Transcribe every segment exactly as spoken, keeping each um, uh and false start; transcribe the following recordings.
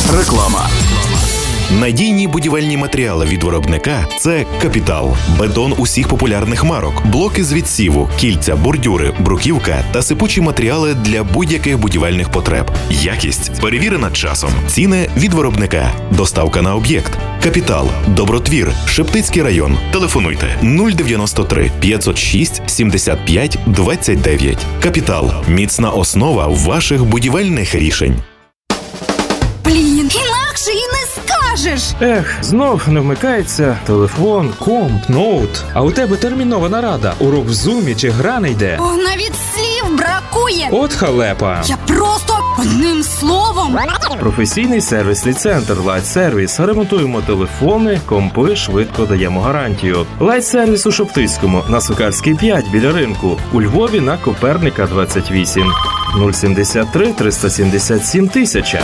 Реклама. Надійні будівельні матеріали від виробника – це «Капітал». Бетон усіх популярних марок, блоки з відсіву, кільця, бордюри, бруківка та сипучі матеріали для будь-яких будівельних потреб. Якість перевірена часом. Ціни від виробника. Доставка на об'єкт. «Капітал», Добротвір, Шептицький район. Телефонуйте нуль дев'яносто три п'ятсот шість сімдесят п'ять двадцять дев'ять. «Капітал» – міцна основа ваших будівельних рішень. Блін, інакше і не скажеш. Ех, знов не вмикається телефон, комп, ноут. А у тебе термінова нарада, урок в зумі чи гра не йде. О, навіть слів бракує. От халепа. Я просто одним словом. Професійний сервісний центр Light Service. Ремонтуємо телефони, компи, швидко даємо гарантію. Light Service у Шептицькому, на Сокальській п'ять біля ринку. У Львові на Коперника двадцять вісім. нуль сімдесят три триста сімдесят сім тисяча.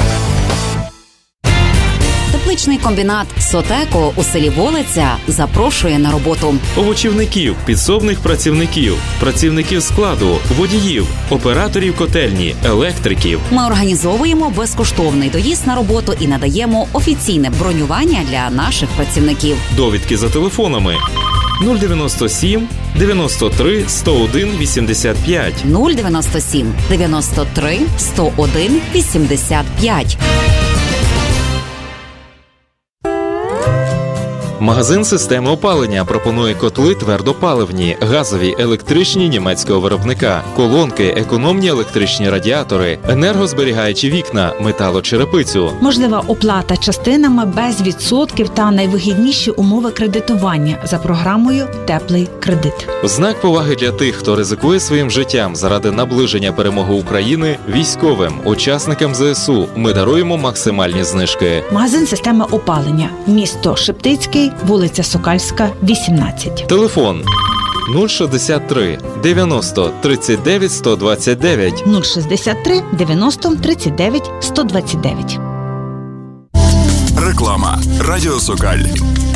Тепличний комбінат «Сотеко» у селі Волиця запрошує на роботу Овочівників, підсобних працівників, працівників складу, водіїв, операторів котельні, електриків. Ми організовуємо безкоштовний доїзд на роботу і надаємо офіційне бронювання для наших працівників. Довідки за телефонами нуль дев'яносто сім дев'яносто три сто один вісімдесят п'ять. нуль дев'яносто сім дев'яносто три сто один вісімдесят п'ять. Магазин системи опалення пропонує котли твердопаливні, газові, електричні німецького виробника, колонки, економні електричні радіатори, енергозберігаючі вікна, металочерепицю. Можлива оплата частинами без відсотків та найвигідніші умови кредитування за програмою «Теплий кредит». В знак поваги для тих, хто ризикує своїм життям заради наближення перемоги України, військовим, учасникам зе ес у ми даруємо максимальні знижки. Магазин системи опалення. Місто Шептицький, вулиця Сокальська, вісімнадцять. Телефон нуль шістдесят три дев'яносто тридцять дев'ять сто двадцять дев'ять. нуль шістдесят три дев'яносто тридцять дев'ять сто двадцять дев'ять. Реклама. Радіо Сокаль.